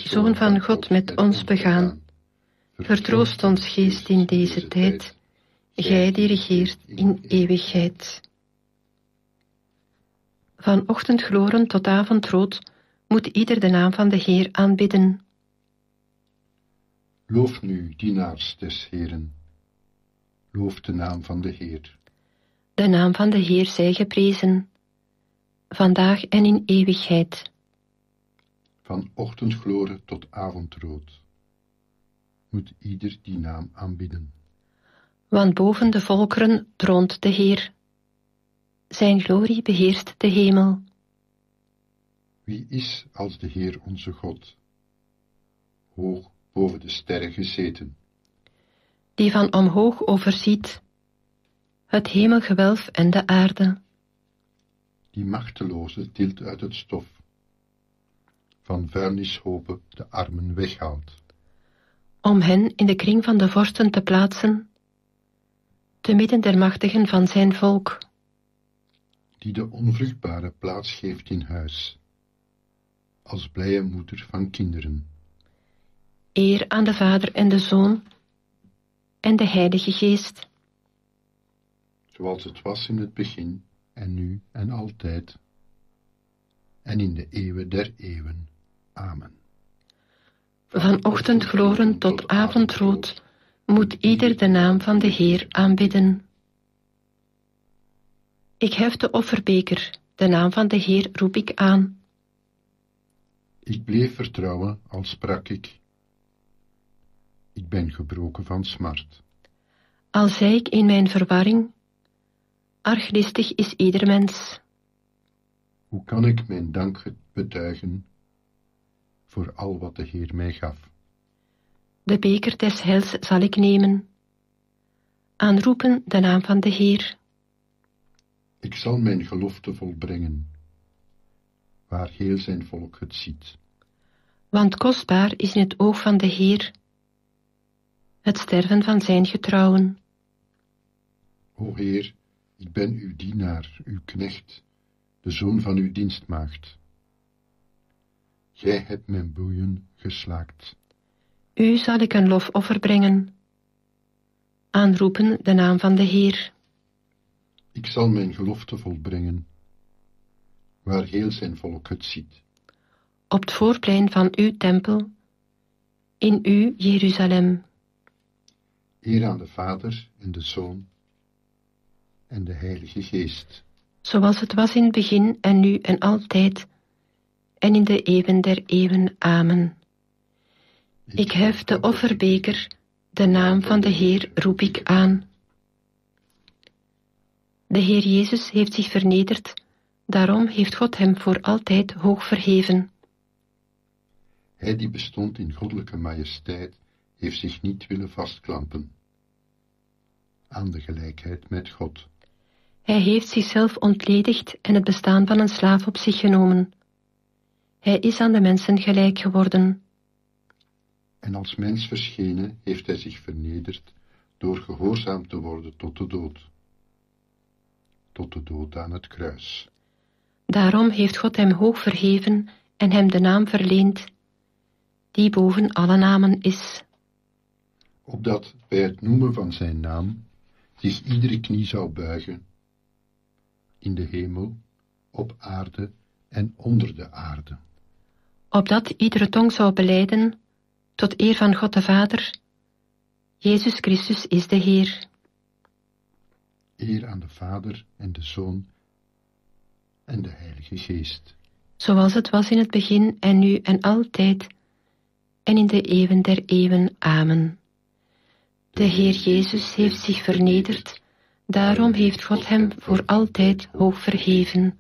Zoon van God, met ons begaan. Vertroost ons geest in deze tijd, gij die regeert in eeuwigheid. Van ochtendgloren tot avondrood moet ieder de naam van de Heer aanbidden. Loof nu, dienaars des Heeren. Loof de naam van de Heer. De naam van de Heer zij geprezen, vandaag en in eeuwigheid. Van ochtendgloren tot avondrood moet ieder die naam aanbidden. Want boven de volkeren troont de Heer. Zijn glorie beheerst de hemel. Wie is als de Heer onze God, hoog boven de sterren gezeten, Die van omhoog overziet het hemelgewelf en de aarde. die machteloze tilt uit het stof, van vuilnishopen de armen weghaalt, Om hen in de kring van de vorsten te plaatsen, te midden der machtigen van zijn volk. die de onvruchtbare plaats geeft in huis, als blije moeder van kinderen. Eer aan de Vader en de Zoon en de Heilige Geest, Zoals het was in het begin, en nu en altijd, en in de eeuwen der eeuwen. Amen. van ochtendgloren tot avondrood moet ieder de naam van de Heer aanbidden. Ik hef de offerbeker, de naam van de Heer roep ik aan. Ik bleef vertrouwen, al sprak ik. Ik ben gebroken van smart. Al zei ik in mijn verwarring, arglistig is ieder mens. Hoe kan ik mijn dank betuigen voor al wat de Heer mij gaf? De beker des heils zal ik nemen. Aanroepen de naam van de Heer. Ik zal mijn gelofte volbrengen, waar heel zijn volk het ziet. Want kostbaar is in het oog van de Heer het sterven van zijn getrouwen. O Heer, ik ben uw dienaar, uw knecht, de zoon van uw dienstmaagd. Gij hebt mijn boeien geslaakt. U zal ik een lofoffer brengen. Aanroepen de naam van de Heer. Ik zal mijn gelofte volbrengen, waar heel zijn volk het ziet. Op het voorplein van uw tempel, in u Jeruzalem. Eer aan de Vader en de Zoon en de Heilige Geest. Zoals het was in het begin en nu en altijd, en in de eeuwen der eeuwen. Amen. Ik hef de offerbeker, de naam van de Heer roep ik aan. De Heer Jezus heeft zich vernederd, daarom heeft God hem voor altijd hoog verheven. Hij die bestond in goddelijke majesteit, heeft zich niet willen vastklampen aan de gelijkheid met God. Hij heeft zichzelf ontledigd en het bestaan van een slaaf op zich genomen. Hij is aan de mensen gelijk geworden. En als mens verschenen heeft hij zich vernederd door gehoorzaam te worden tot de dood aan het kruis. Daarom heeft God hem hoog verheven en hem de naam verleend, die boven alle namen is. Opdat bij het noemen van zijn naam zich iedere knie zou buigen, in de hemel, op aarde en onder de aarde. Opdat iedere tong zou belijden, tot eer van God de Vader, Jezus Christus is de Heer. Eer aan de Vader en de Zoon en de Heilige Geest. Zoals het was in het begin en nu en altijd, en in de eeuwen der eeuwen. Amen. De Heer Jezus heeft zich vernederd, daarom heeft God hem voor altijd hoog verheven.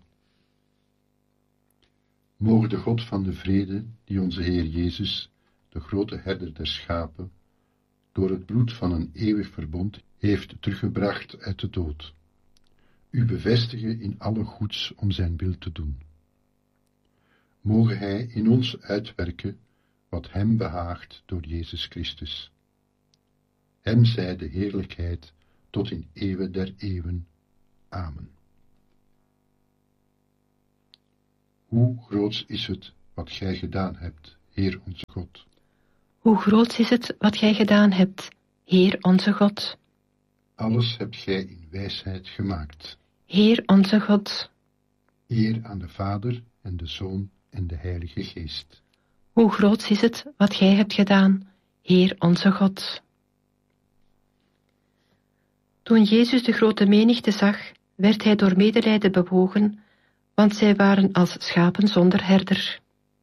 Moge de God van de vrede, die onze Heer Jezus, de grote herder der schapen, door het bloed van een eeuwig verbond heeft teruggebracht uit de dood, u bevestigen in alle goeds om zijn wil te doen. Moge hij in ons uitwerken wat hem behaagt door Jezus Christus. Hem zij de heerlijkheid tot in eeuwen der eeuwen. Amen. Hoe groots is het wat gij gedaan hebt, Heer onze God. Hoe groot is het wat gij gedaan hebt, Heer onze God. Alles hebt gij in wijsheid gemaakt. Heer onze God. Eer aan de Vader en de Zoon en de Heilige Geest. Hoe groot is het wat gij hebt gedaan, Heer onze God. Toen Jezus de grote menigte zag, werd hij door medelijden bewogen, want zij waren als schapen zonder herder.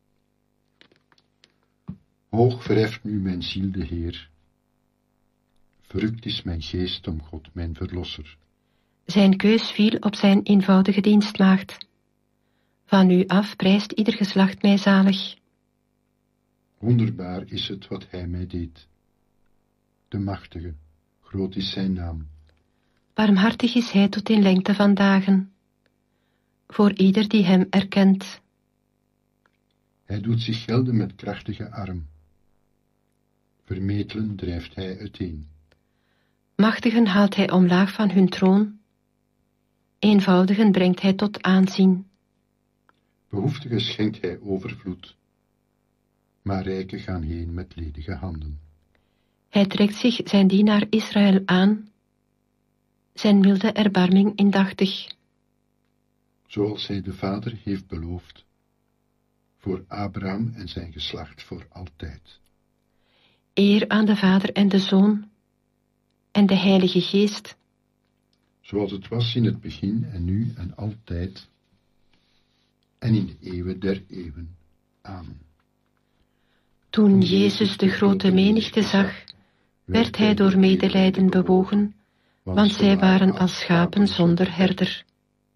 Hoog verheft nu mijn ziel de Heer. Verrukt is mijn geest om God, mijn Verlosser. Zijn keus viel op zijn eenvoudige dienstmaagd. Van nu af prijst ieder geslacht mij zalig. Wonderbaar is het wat hij mij deed. De Machtige, groot is zijn naam. Barmhartig is hij tot in lengte van dagen, voor ieder die hem erkent. Hij doet zich gelden met krachtige arm. Vermetelen drijft hij uiteen. Machtigen haalt hij omlaag van hun troon, eenvoudigen brengt hij tot aanzien. Behoeftigen schenkt hij overvloed, maar rijken gaan heen met ledige handen. Hij trekt zich zijn dienaar Israël aan, zijn milde erbarming indachtig. Zoals hij de Vader heeft beloofd, voor Abraham en zijn geslacht voor altijd. Eer aan de Vader en de Zoon en de Heilige Geest. Zoals het was in het begin en nu en altijd en in de eeuwen der eeuwen. Amen. Toen Jezus de grote menigte zag, werd hij door medelijden bewogen, want zij waren als schapen zonder herder.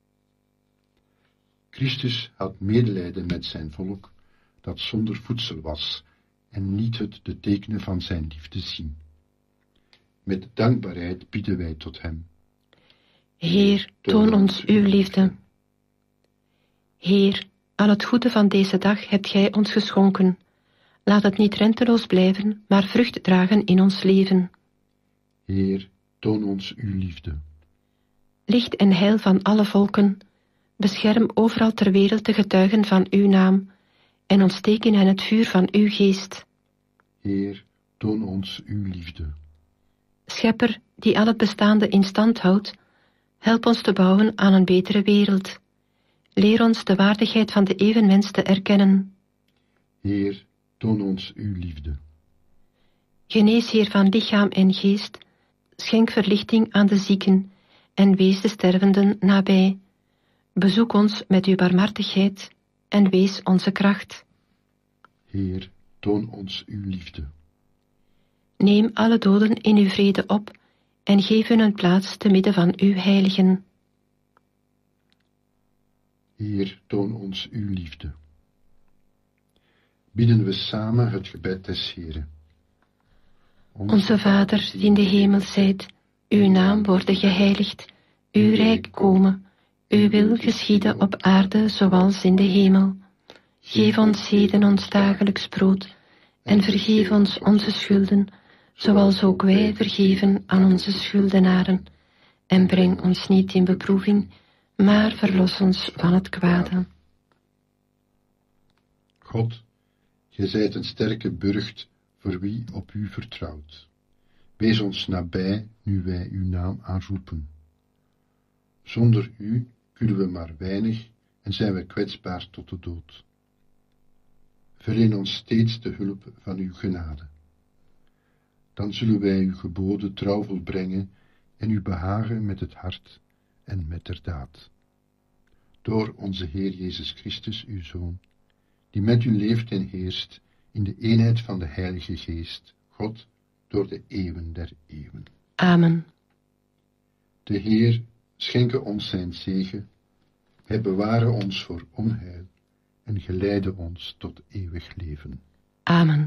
Christus had medelijden met zijn volk, dat zonder voedsel was, en liet het de tekenen van zijn liefde zien. Met dankbaarheid bieden wij tot hem. Heer, toon ons uw liefde. Heer, al het goede van deze dag hebt gij ons geschonken. Laat het niet renteloos blijven, maar vrucht dragen in ons leven. Heer, toon ons uw liefde. Licht en heil van alle volken, bescherm overal ter wereld de getuigen van uw naam, en ontsteek in hen het vuur van uw geest. Heer, toon ons uw liefde. Schepper, die al het bestaande in stand houdt, help ons te bouwen aan een betere wereld. Leer ons de waardigheid van de evenmens te erkennen. Heer, toon ons uw liefde. Genees, Heer van lichaam en geest, schenk verlichting aan de zieken en wees de stervenden nabij. Bezoek ons met uw barmhartigheid en wees onze kracht. Heer, toon ons uw liefde. Neem alle doden in uw vrede op en geef hun een plaats te midden van uw heiligen. Heer, toon ons uw liefde. Bidden we samen het gebed des Heeren. Onze Vader, die in de hemel zijt, uw naam worde geheiligd, uw rijk komen, uw wil geschieden op aarde zoals in de hemel. Geef ons heden ons dagelijks brood, en vergeef ons onze schulden, zoals ook wij vergeven aan onze schuldenaren. En breng ons niet in beproeving, maar verlos ons van het kwade. God, gij zijt een sterke burcht voor wie op u vertrouwt. Wees ons nabij, nu wij uw naam aanroepen. Zonder u kunnen we maar weinig en zijn we kwetsbaar tot de dood. Verleen ons steeds de hulp van uw genade. Dan zullen wij uw geboden trouw volbrengen en u behagen met het hart en met de daad. Door onze Heer Jezus Christus, uw Zoon, die met u leeft en heerst in de eenheid van de Heilige Geest, God, door de eeuwen der eeuwen. Amen. De Heer schenke ons zijn zegen, hij beware ons voor onheil en geleide ons tot eeuwig leven. Amen.